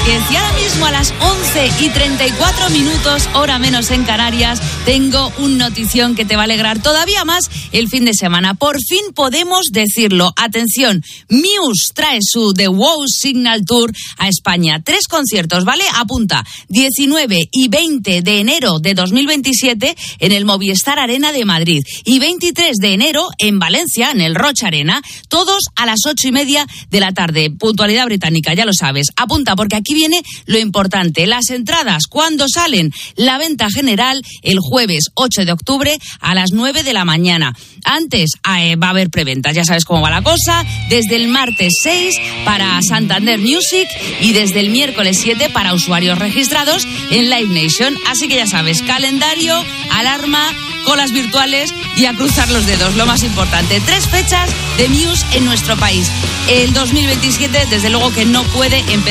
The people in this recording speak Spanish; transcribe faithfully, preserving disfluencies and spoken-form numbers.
que si ahora mismo a las once y treinta y cuatro minutos, hora menos en Canarias, tengo un notición que te va a alegrar todavía más el fin de semana. Por fin podemos decirlo. Atención, Muse trae su The Wow Signal Tour a España. Tres conciertos, ¿vale? Apunta, diecinueve y veinte de enero de dos mil veintisiete en el Movistar Arena de Madrid y veintitrés de enero en Valencia, en el Rocha Arena, todos a las ocho y media de la tarde. Puntualidad británica, ya lo sabes. Apunta, porque aquí viene lo importante. Las entradas, ¿cuándo salen? La venta general el jueves ocho de octubre a las nueve de la mañana. Antes eh, va a haber preventas, ya sabes cómo va la cosa. Desde el martes seis para Santander Music y desde el miércoles siete para usuarios registrados en Live Nation. Así que ya sabes, calendario, alarma, colas virtuales y a cruzar los dedos, lo más importante. Tres fechas de Muse en nuestro país. El dos mil veintisiete, desde luego que no puede empezar